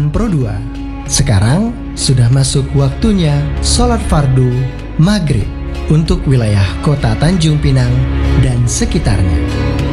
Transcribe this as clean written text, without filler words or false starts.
Pelabuhan Pro 2. Sekarang sudah masuk waktunya sholat fardu maghrib untuk wilayah kota Tanjung Pinang dan sekitarnya.